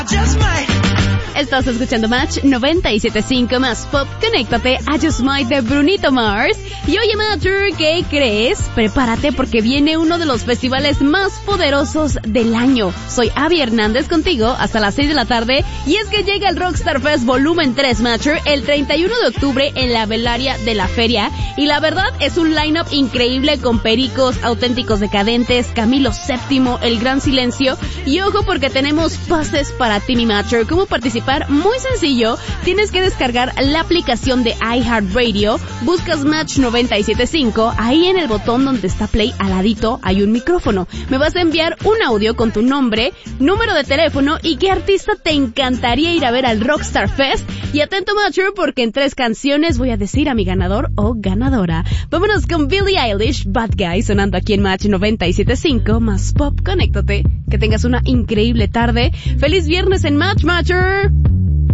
Estás escuchando Match 97.5 más Pop. Conéctate a Just Might de Brunito Mars. Y oye, Matcher, ¿qué crees? Prepárate porque viene uno de los festivales más poderosos del año. Soy Abby Hernández contigo hasta las 6 de la tarde. Y es que llega el Rockstar Fest Volumen 3, Matcher, el 31 de octubre en la Velaria de la Feria. Y la verdad es un line-up increíble con Pericos, Auténticos Decadentes, Camilo VII, El Gran Silencio. Y ojo porque tenemos pases para ti, mi Matcher. ¿Cómo participar? Muy sencillo, tienes que descargar la aplicación de iHeartRadio, buscas Match 97.5, ahí en el botón donde está play al ladito hay un micrófono. Me vas a enviar un audio con tu nombre, número de teléfono y qué artista te encantaría ir a ver al Rockstar Fest. Y atento, Matcher, porque en 3 canciones voy a decir a mi ganador o ganadora. Vámonos con Billie Eilish, Bad Guy, sonando aquí en Match 97.5 más Pop. Conéctate, que tengas una increíble tarde. ¡Feliz viernes en Match, Matcher!